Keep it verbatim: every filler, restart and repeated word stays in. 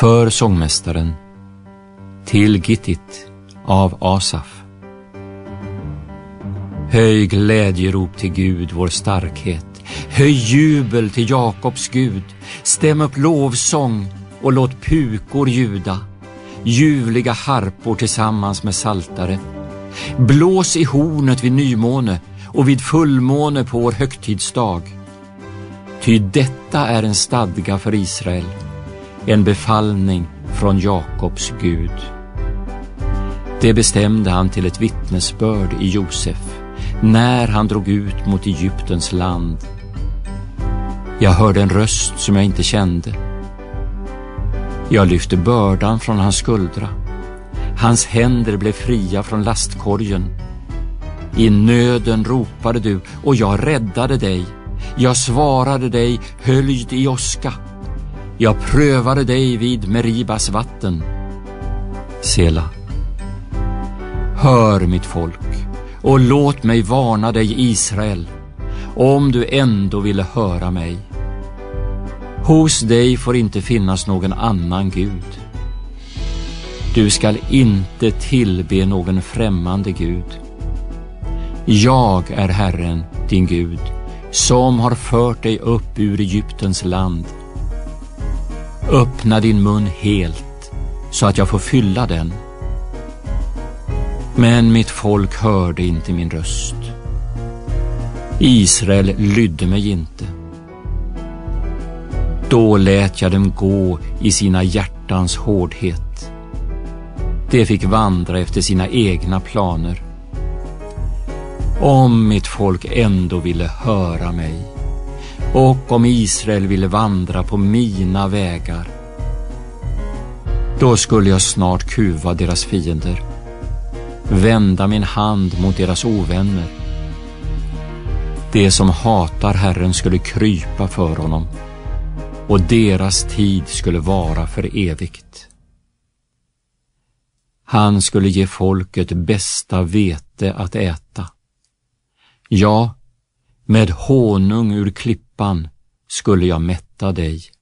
För sångmästaren, till Gittit av Asaf. Höj glädjerop till Gud, vår starkhet. Höj jubel till Jakobs Gud. Stäm upp lovsång och låt pukor ljuda. Ljuvliga harpor tillsammans med saltare. Blås i hornet vid nymåne och vid fullmåne på vår högtidsdag. Ty detta är en stadga för Israel, en befallning från Jakobs Gud. Det bestämde han till ett vittnesbörd i Josef, när han drog ut mot Egyptens land. Jag hörde en röst som jag inte kände. Jag lyfte bördan från hans skuldra. Hans händer blev fria från lastkorgen. I nöden ropade du och jag räddade dig. Jag svarade dig höljd i åska. Jag prövade dig vid Meribas vatten. Sela. Hör mitt folk och låt mig varna dig, Israel, om du ändå ville höra mig. Hos dig får inte finnas någon annan Gud. Du skall inte tillbe någon främmande Gud. Jag är Herren, din Gud, som har fört dig upp ur Egyptens land. Öppna din mun helt, så att jag får fylla den. Men mitt folk hörde inte min röst. Israel lydde mig inte. Då lät jag dem gå i sina hjärtans hårdhet. De fick vandra efter sina egna planer. Om mitt folk ändå ville höra mig, och om Israel ville vandra på mina vägar, då skulle jag snart kuva deras fiender, vända min hand mot deras ovänner. De som hatar Herren skulle krypa för honom, och deras tid skulle vara för evigt. Han skulle ge folket bästa vete att äta. Ja, med honung ur klippan skulle jag mätta dig.